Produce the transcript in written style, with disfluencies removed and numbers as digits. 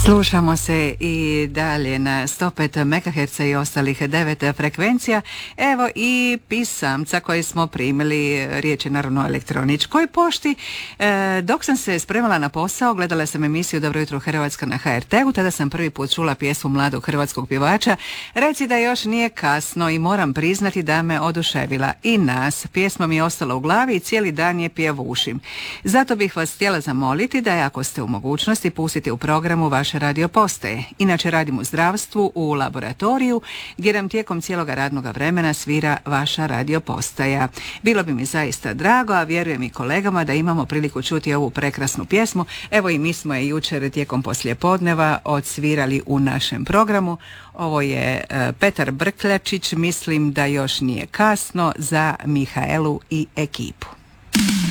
Slušamo se i dalje na 105 MHz i ostalih 9 frekvencija. Evo i pisamca koji smo primili, riječ je naravno o elektroničkoj pošti. Dok sam se spremala na posao, gledala sam emisiju Dobro jutro Hrvatska na HRT-u, tada sam prvi put čula pjesmu mladog hrvatskog pjevača Reci da još nije kasno i moram priznati da me oduševila i nas. Pjesma mi je ostala u glavi i cijeli dan je pjevušim. Zato bih vas htjela zamoliti da ako ste u mogućnosti pustite u programu vaše radio postaje. Inače radim u zdravstvu u laboratoriju gdje nam tijekom cijeloga radnoga vremena svira vaša radio postaja. Bilo bi mi zaista drago, a vjerujem i kolegama da imamo priliku čuti ovu prekrasnu pjesmu. Evo i mi smo je jučer tijekom poslijepodneva odsvirali u našem programu. Ovo je Petar Brkljačić, mislim da još nije kasno, za Mihaelu i ekipu.